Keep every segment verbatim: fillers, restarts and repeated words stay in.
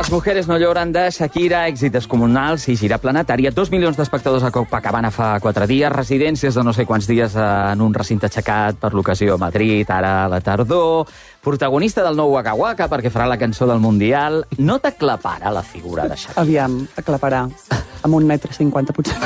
Las mujeres no lloran de Shakira, èxit descomunal, sí, gira planetària, dos milions d'espectadors a Copacabana fa quatre dies, residències de no sé quants dies en un recinte aixecat per l'ocasió a Madrid, ara a la tardor, protagonista del nou Waka Waka perquè farà la cançó del Mundial. No t'aclaparà la figura de Shakira? Aviam, aclaparà. Amb un metre cinquanta, potser.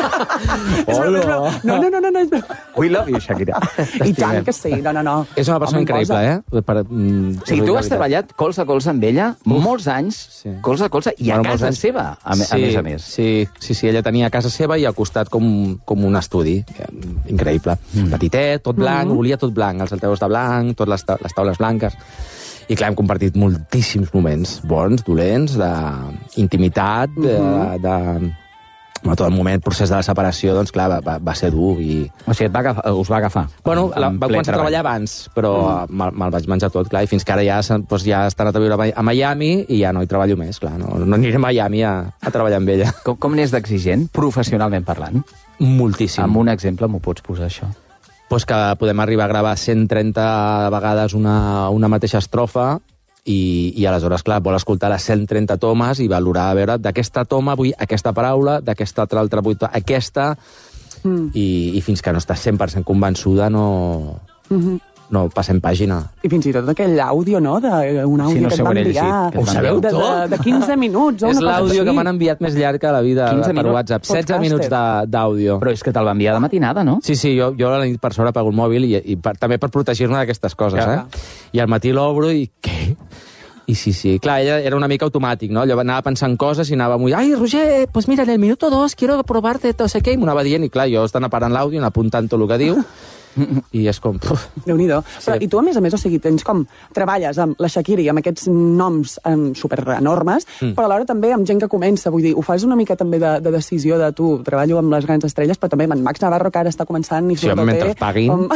Hola! No, no, no, no, no. We love you, Shakira. I tant que sí, no, no, no. És una persona increïble, eh? Per, mm, sí, tu has treballat colze a colze amb ella Uf. molts anys, sí. colze a colze, i a bueno, casa anys... seva, a, sí, a més a més. Sí, sí, sí, ella tenia a casa seva i al costat com, com un estudi. Increïble. Mm. Petitet, tot blanc, mm. volia tot blanc, els altaveus de blanc, tot les, ta les taules blanques. I clar, hem compartit moltíssims moments, bons, dolents, d'intimitat, mm -hmm. de... de en tot el moment, procés de la separació, doncs clar, va, va ser dur i... O sigui, et va agafar, us va agafar? Bueno, la, va començar a treballar abans, però mm. me'l me vaig menjar tot, clar, i fins que ara ja, doncs, ja està anat a viure a Miami i ja no hi treballo més, clar, no, no aniré a Miami a, a treballar amb ella. Com, com n'és d'exigent, professionalment parlant? Moltíssim. Amb un exemple m'ho pots posar, això? Pues que podem arribar a gravar cent trenta vegades una, una mateixa estrofa i, i aleshores, clar, vol escoltar les cent trenta tomes i valorar, a veure, d'aquesta toma vull aquesta paraula, d'aquesta altra altra vull aquesta, mm. i, i fins que no estàs cent per cent convençuda no, mm-hmm. no passem pàgina. I fins i tot aquell àudio, no?, d'un àudio sí, no que et van enviar. Ho sabeu de, tot? De, de quinze minuts. És l'àudio que m'han enviat més llarg a la vida per WhatsApp. setze minuts d'àudio. Però és que te'l va enviar de matinada, no? Sí, sí, jo, jo a la nit per sobre apago el mòbil i, i per, també per protegir-me d'aquestes coses, ja. eh? I al matí l'obro i... Què? I sí, sí. Clar, ella era una mica automàtic, no? Allò anava pensant coses i anava molt... Ai, Roger, pues mira, en el minuto dos quiero probarte no sé què. I m'ho anava dient i, clar, jo estan parant l'àudio, apuntant tot el que diu... i és com... Déu-n'hi-do. Sí. I tu, a més a més, o sigui, tens com... Treballes amb la Shakira i amb aquests noms um, superenormes, mm. però alhora també amb gent que comença, vull dir, ho fas una mica també de, de decisió de tu, treballo amb les grans estrelles, però també amb en Max Navarro, que ara està començant... I sí, home, mentre es paguin. Com...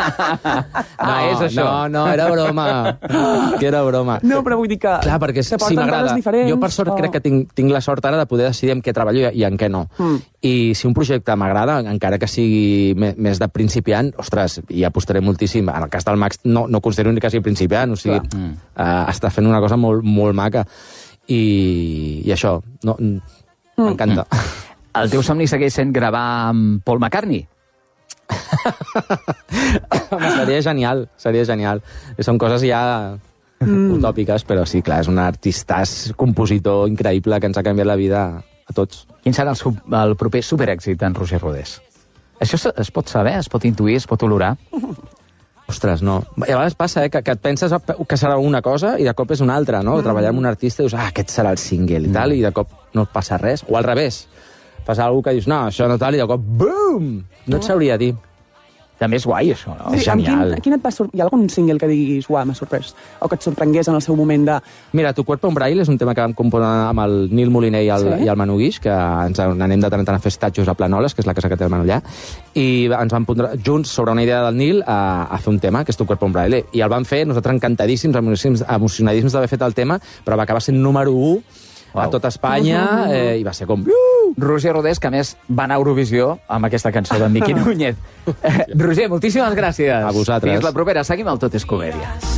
no, ah, és això. No, no, era broma. Que era broma. No, però vull dir que... Clar, perquè si m'agrada... Jo, per sort, o... crec que tinc, tinc la sort ara de poder decidir en què treballo i en què no. Mm. I si un projecte m'agrada, encara que sigui més de principiant, ostres, hi apostaré moltíssim. En el cas del Max no, no considero ni que sigui principiant, o sigui, mm. uh, està fent una cosa molt, molt maca. I, i això, no, m'encanta. Mm. El teu somni segueix sent gravar amb Paul McCartney? Home, seria genial, seria genial. Són coses ja mm. utòpiques, però sí, clar, és un artistàs, compositor increïble que ens ha canviat la vida a tots. Quin serà el, el proper superèxit d'en Roger Rodés? Això es pot saber, es pot intuir, es pot olorar? Ostres, no. I a vegades passa, eh, que, que et penses que serà una cosa i de cop és una altra, no? Mm. Treballar amb un artista i dius, ah, aquest serà el single i tal, mm. i de cop no et passa res. O al revés, passa alguna que dius, no, això no tal, i de cop, bum! No et sabria dir. També és guai, això, no? Sí, és genial. Quin, quin et va sor... Hi ha algun single que diguis, uah, m'ha sorprès? O que et sorprengués en el seu moment de... Mira, Tu cuerpo en braille és un tema que vam componer amb el Nil Moliner i el, sí? i el Manu Guix, que ens anem de tant en tant a fer estatjos a Planoles, que és la casa que té el Manu allà, i ens vam posar junts sobre una idea del Nil a, a fer un tema, que és Tu cuerpo en braille. I el vam fer, nosaltres encantadíssims, emocionadíssims d'haver fet el tema, però va acabar sent número u wow. a tot Espanya, eh, i va ser com... Roger Rodés, que a més va anar a Eurovisió amb aquesta cançó d'en Miqui Núñez. Eh, Roger, moltíssimes gràcies. A vosaltres. Fins la propera. Seguim al Tot és Comèdia.